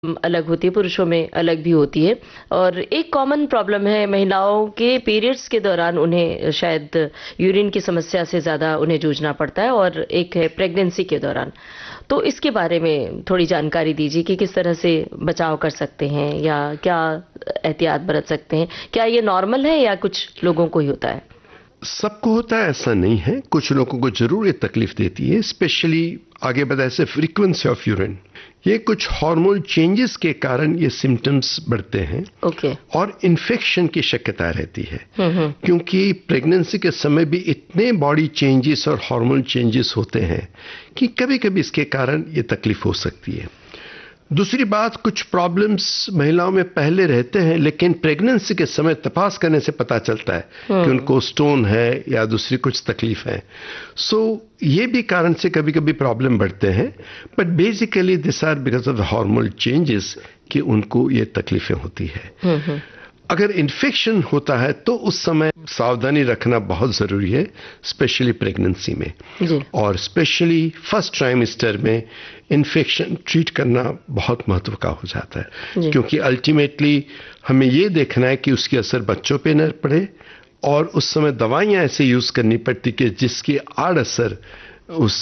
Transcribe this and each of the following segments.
अलग होती है, पुरुषों में अलग भी होती है। और एक कॉमन प्रॉब्लम है महिलाओं के पीरियड्स के दौरान उन्हें शायद यूरिन की समस्या से ज़्यादा उन्हें जूझना पड़ता है, और एक है प्रेगनेंसी के दौरान। तो इसके बारे में थोड़ी जानकारी दीजिए कि किस तरह से बचाव कर सकते हैं या क्या एहतियात बरत सकते हैं। क्या ये नॉर्मल है या कुछ लोगों को ही होता है? सबको होता है ऐसा नहीं है, कुछ लोगों को जरूर ये तकलीफ देती है, स्पेशली आगे बताया से फ्रीक्वेंसी ऑफ यूरिन। ये कुछ हार्मोन चेंजेस के कारण ये सिम्टम्स बढ़ते हैं। ओके। और इन्फेक्शन की शक्यता रहती है, क्योंकि प्रेगनेंसी के समय भी इतने बॉडी चेंजेस और हार्मोन चेंजेस होते हैं कि कभी कभी इसके कारण ये तकलीफ हो सकती है। दूसरी बात, कुछ प्रॉब्लम्स महिलाओं में पहले रहते हैं, लेकिन प्रेगनेंसी के समय तपास करने से पता चलता है कि उनको स्टोन है या दूसरी कुछ तकलीफ है। सो ये भी कारण से कभी कभी प्रॉब्लम बढ़ते हैं, but basically this are because of the hormonal changes कि उनको ये तकलीफें होती है। अगर इन्फेक्शन होता है तो उस समय सावधानी रखना बहुत जरूरी है, स्पेशली प्रेगनेंसी में जी। और स्पेशली फर्स्ट ट्राइमेस्टर में इन्फेक्शन ट्रीट करना बहुत महत्व का हो जाता है, क्योंकि अल्टीमेटली हमें ये देखना है कि उसकी असर बच्चों पे न पड़े, और उस समय दवाइयां ऐसे यूज करनी पड़ती कि जिसकी आड़ असर उस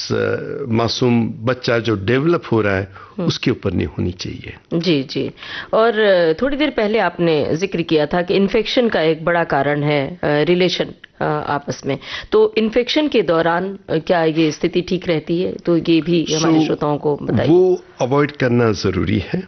मासूम बच्चा जो डेवलप हो रहा है उसके ऊपर नहीं होनी चाहिए। जी जी। और थोड़ी देर पहले आपने जिक्र किया था कि इन्फेक्शन का एक बड़ा कारण है रिलेशन आपस में। तो इन्फेक्शन के दौरान क्या ये स्थिति ठीक रहती है? तो ये भी हमारे श्रोताओं को बताइए। वो अवॉइड करना जरूरी है,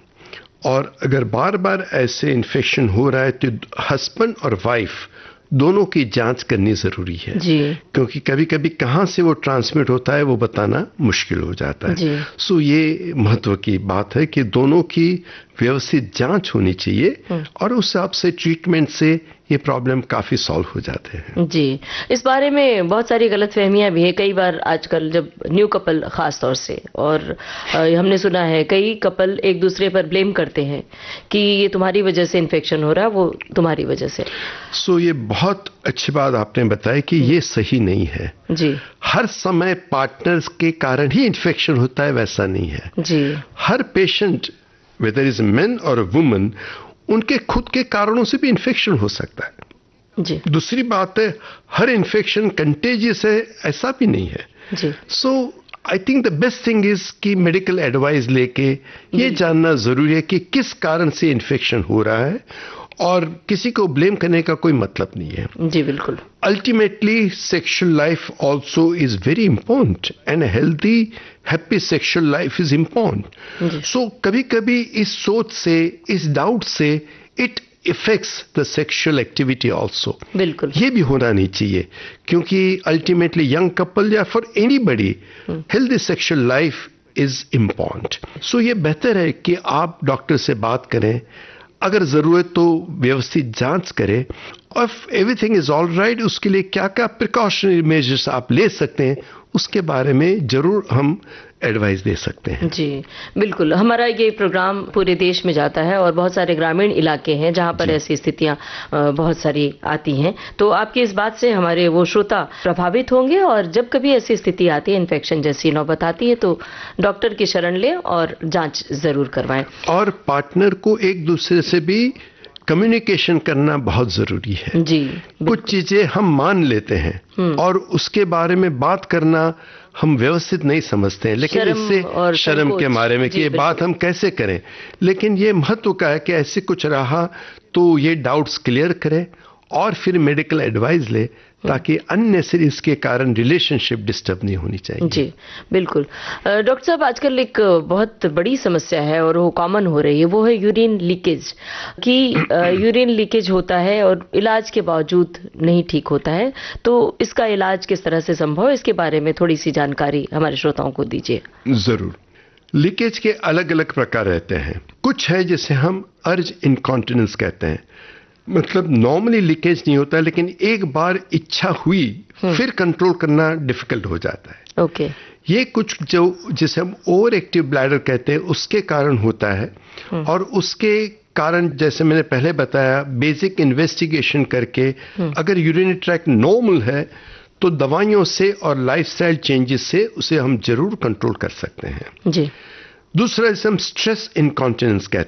और अगर बार बार ऐसे इन्फेक्शन हो रहा है तो हस्बैंड और वाइफ दोनों की जांच करनी जरूरी है जी। क्योंकि कभी कभी कहां से वो ट्रांसमिट होता है वो बताना मुश्किल हो जाता है। सो ये महत्व की बात है कि दोनों की व्यवस्थित जांच होनी चाहिए, और उस हिसाब से ट्रीटमेंट से ये प्रॉब्लम काफी सॉल्व हो जाते हैं। जी। इस बारे में बहुत सारी गलतफहमियां भी है कई बार आजकल, जब न्यू कपल खास तौर से, और हमने सुना है कई कपल एक दूसरे पर ब्लेम करते हैं कि ये तुम्हारी वजह से इन्फेक्शन हो रहा है, वो तुम्हारी वजह से। सो ये बहुत अच्छी बात आपने बताया कि ये सही नहीं है जी। हर समय पार्टनर्स के कारण ही इन्फेक्शन होता है, वैसा नहीं है जी। हर पेशेंट वेदर इज मैन और वुमन उनके खुद के कारणों से भी इन्फेक्शन हो सकता है। जी। दूसरी बात है, हर इन्फेक्शन कंटेजियस है ऐसा भी नहीं है। जी। सो I think the best thing is कि मेडिकल एडवाइस लेके ये जानना जरूरी है कि किस कारण से इन्फेक्शन हो रहा है, और किसी को ब्लेम करने का कोई मतलब नहीं है। जी बिल्कुल। Ultimately sexual life also is very important, and healthy happy sexual life is important. सो कभी कभी इस सोच से, इस डाउट से it effects the sexual activity also. बिल्कुल। ये भी होना नहीं चाहिए, क्योंकि अल्टीमेटली यंग कपल या for anybody healthy sexual life is important. सो ये बेहतर है कि आप डॉक्टर से बात करें, अगर जरूरत तो व्यवस्थित जांच करें, और एवरीथिंग इज ऑल राइट उसके लिए क्या क्या प्रिकॉशनरी मेजर्स आप ले सकते हैं उसके बारे में जरूर हम एडवाइस दे सकते हैं। जी बिल्कुल। हमारा ये प्रोग्राम पूरे देश में जाता है, और बहुत सारे ग्रामीण इलाके हैं जहां पर ऐसी स्थितियां बहुत सारी आती हैं। तो आपकी इस बात से हमारे वो श्रोता प्रभावित होंगे, और जब कभी ऐसी स्थिति आती है, इन्फेक्शन जैसी नौबत आती है, तो डॉक्टर की शरण लें और जांच जरूर करवाएं। और पार्टनर को एक दूसरे से भी कम्युनिकेशन करना बहुत जरूरी है। जी। कुछ चीजें हम मान लेते हैं और उसके बारे में बात करना हम व्यवस्थित नहीं समझते हैं, लेकिन इससे शर्म के मारे में कि ये बात हम कैसे करें। लेकिन ये महत्व का है कि ऐसे कुछ रहा तो ये डाउट्स क्लियर करें और फिर मेडिकल एडवाइस ले, ताकि अननेसेसरी इसके कारण रिलेशनशिप डिस्टर्ब नहीं होनी चाहिए। जी बिल्कुल। डॉक्टर साहब, आजकल एक बहुत बड़ी समस्या है और वो कॉमन हो रही है, वो है यूरिन लीकेज। कि यूरिन लीकेज होता है और इलाज के बावजूद नहीं ठीक होता है, तो इसका इलाज किस तरह से संभव है, इसके बारे में थोड़ी सी जानकारी हमारे श्रोताओं को दीजिए। जरूर। लीकेज के अलग अलग प्रकार रहते हैं। कुछ है जिसे हम अर्ज इनकॉन्टिनेंस कहते हैं, मतलब नॉर्मली लीकेज नहीं होता, लेकिन एक बार इच्छा हुई फिर कंट्रोल करना डिफिकल्ट हो जाता है। ओके। ये कुछ जो जिसे हम ओवर एक्टिव ब्लैडर कहते हैं उसके कारण होता है, और उसके कारण जैसे मैंने पहले बताया, बेसिक इन्वेस्टिगेशन करके अगर यूरिनरी ट्रैक्ट नॉर्मल है तो दवाइयों से और लाइफस्टाइल चेंजेस से उसे हम जरूर कंट्रोल कर सकते हैं। जी। दूसरा जिसे हम स्ट्रेस इनकॉन्टिनेंस कहते हैं।